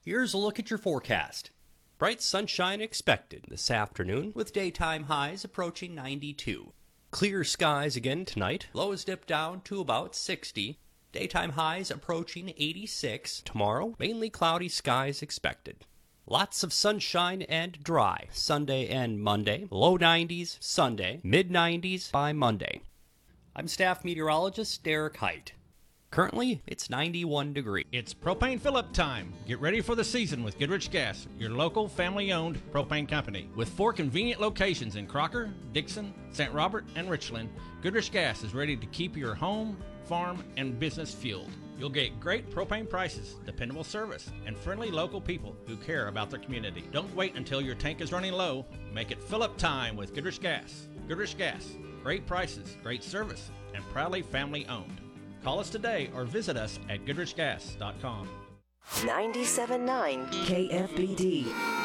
Here's a look at your forecast. Bright sunshine expected this afternoon, with daytime highs approaching 92. Clear skies again tonight. Lows dip down to about 60. Daytime highs approaching 86. Tomorrow, mainly cloudy skies expected. Lots of sunshine and dry Sunday and Monday. Low 90s Sunday, mid 90s by Monday. I'm staff meteorologist Derek Height. Currently, it's 91 degrees. It's propane fill-up time. Get ready for the season with Goodrich Gas, your local family-owned propane company. With 4 convenient locations in Crocker, Dixon, St. Robert, and Richland, Goodrich Gas is ready to keep your home, farm, and business fueled. You'll get great propane prices, dependable service, and friendly local people who care about their community. Don't wait until your tank is running low. Make it fill-up time with Goodrich Gas. Goodrich Gas, great prices, great service, and proudly family-owned. Call us today or visit us at goodrichgas.com. 97.9 KFBD.